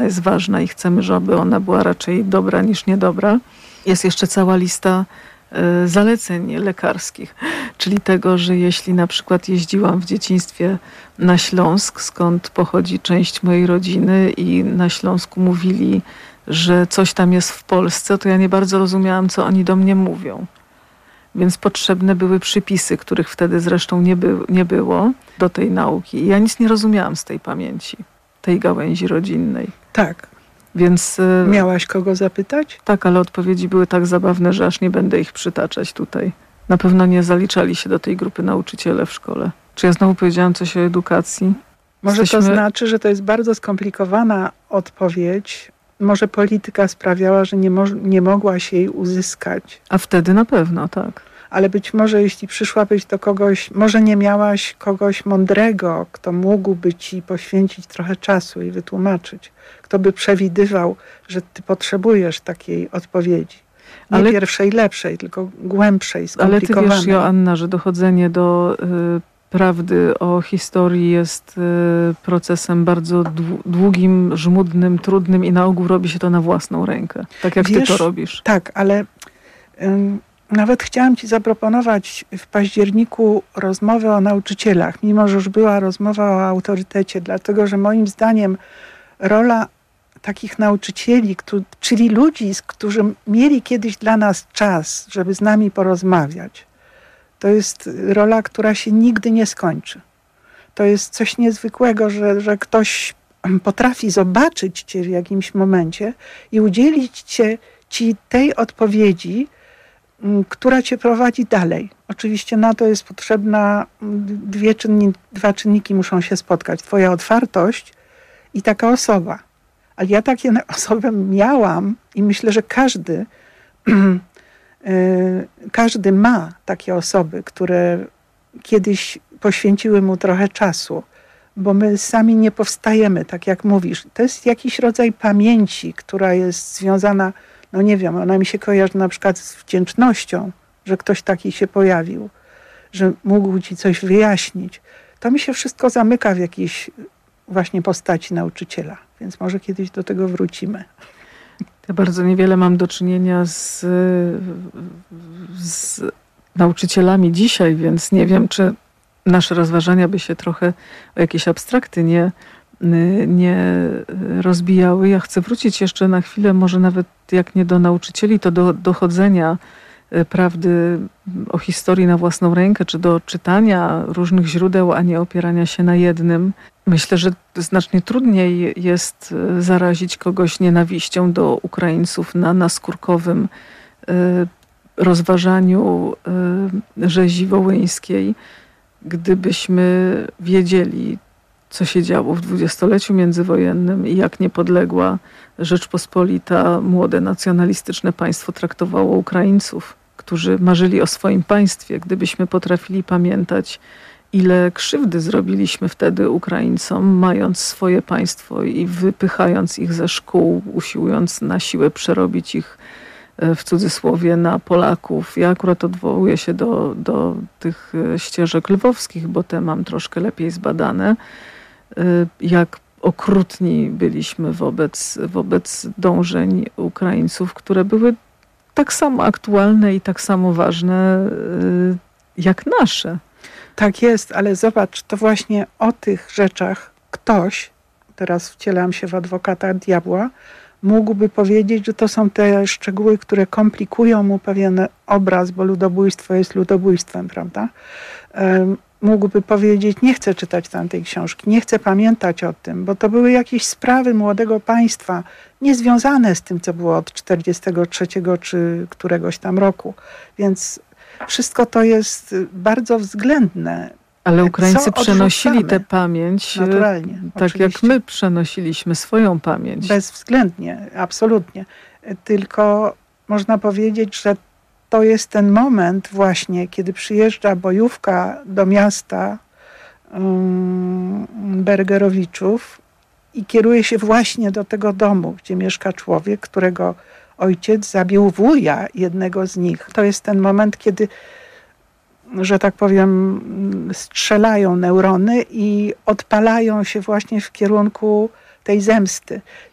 jest ważna i chcemy, żeby ona była raczej dobra niż niedobra. Jest jeszcze cała lista zaleceń lekarskich, czyli tego, że jeśli na przykład jeździłam w dzieciństwie na Śląsk, skąd pochodzi część mojej rodziny i na Śląsku mówili, że coś tam jest w Polsce, to ja nie bardzo rozumiałam, co oni do mnie mówią. Więc potrzebne były przypisy, których wtedy zresztą nie było do tej nauki. I ja nic nie rozumiałam z tej pamięci, tej gałęzi rodzinnej. Tak. Więc miałaś kogo zapytać? Tak, ale odpowiedzi były tak zabawne, że aż nie będę ich przytaczać tutaj. Na pewno nie zaliczali się do tej grupy nauczyciele w szkole. Czy ja znowu powiedziałam coś o edukacji? Może to znaczy, że to jest bardzo skomplikowana odpowiedź. Może polityka sprawiała, że nie mogłaś jej uzyskać. A wtedy na pewno, tak. Ale być może jeśli przyszłabyś do kogoś, może nie miałaś kogoś mądrego, kto mógłby ci poświęcić trochę czasu i wytłumaczyć. Kto by przewidywał, że ty potrzebujesz takiej odpowiedzi. Nie pierwszej, lepszej, tylko głębszej, skomplikowanej. Ale ty wiesz, Joanna, że dochodzenie do prawdy o historii jest procesem bardzo długim, żmudnym, trudnym i na ogół robi się to na własną rękę. Tak jak ty to robisz. Tak, ale nawet chciałam ci zaproponować w październiku rozmowę o nauczycielach, mimo że już była rozmowa o autorytecie, dlatego że moim zdaniem rola takich nauczycieli, czyli ludzi, którzy mieli kiedyś dla nas czas, żeby z nami porozmawiać, to jest rola, która się nigdy nie skończy. To jest coś niezwykłego, że ktoś potrafi zobaczyć cię w jakimś momencie i udzielić ci tej odpowiedzi, która cię prowadzi dalej. Oczywiście na to jest potrzebna dwa czynniki muszą się spotkać. Twoja otwartość i taka osoba. Ale ja takie osoby miałam i myślę, że każdy ma takie osoby, które kiedyś poświęciły mu trochę czasu, bo my sami nie powstajemy, tak jak mówisz. To jest jakiś rodzaj pamięci, która jest związana, no nie wiem, ona mi się kojarzy na przykład z wdzięcznością, że ktoś taki się pojawił, że mógł ci coś wyjaśnić. To mi się wszystko zamyka w jakiejś właśnie postaci nauczyciela, więc może kiedyś do tego wrócimy. Ja bardzo niewiele mam do czynienia z nauczycielami dzisiaj, więc nie wiem, czy nasze rozważania by się trochę o jakieś abstrakty nie rozbijały. Ja chcę wrócić jeszcze na chwilę, może nawet jak nie do nauczycieli, to do dochodzenia prawdy o historii na własną rękę, czy do czytania różnych źródeł, a nie opierania się na jednym. Myślę, że znacznie trudniej jest zarazić kogoś nienawiścią do Ukraińców na naskórkowym rozważaniu rzezi wołyńskiej, gdybyśmy wiedzieli, co się działo w dwudziestoleciu międzywojennym i jak niepodległa Rzeczpospolita, młode nacjonalistyczne państwo traktowało Ukraińców, którzy marzyli o swoim państwie. Gdybyśmy potrafili pamiętać, ile krzywdy zrobiliśmy wtedy Ukraińcom, mając swoje państwo i wypychając ich ze szkół, usiłując na siłę przerobić ich w cudzysłowie na Polaków. Ja akurat odwołuję się do tych ścieżek lwowskich, bo te mam troszkę lepiej zbadane. Jak okrutni byliśmy wobec dążeń Ukraińców, które były tak samo aktualne i tak samo ważne jak nasze. Tak jest, ale zobacz, to właśnie o tych rzeczach ktoś, teraz wcielam się w adwokata diabła, mógłby powiedzieć, że to są te szczegóły, które komplikują mu pewien obraz, bo ludobójstwo jest ludobójstwem, prawda? Mógłby powiedzieć, nie chcę czytać tamtej książki, nie chcę pamiętać o tym, bo to były jakieś sprawy młodego państwa, niezwiązane z tym, co było od 1943 czy któregoś tam roku. Więc wszystko to jest bardzo względne. Ale Ukraińcy przenosili tę pamięć naturalnie, tak oczywiście. Jak my przenosiliśmy swoją pamięć. Bezwzględnie, absolutnie. Tylko można powiedzieć, że to jest ten moment właśnie, kiedy przyjeżdża bojówka do miasta Bergerowiczów i kieruje się właśnie do tego domu, gdzie mieszka człowiek, którego ojciec zabił wuja jednego z nich. To jest ten moment, kiedy, że tak powiem, strzelają neurony i odpalają się właśnie w kierunku tej zemsty.